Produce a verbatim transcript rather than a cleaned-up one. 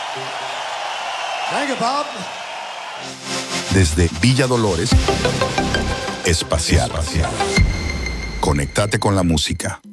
Thank you, Bob. Desde Villa Dolores, Espacial. Conectate con la música.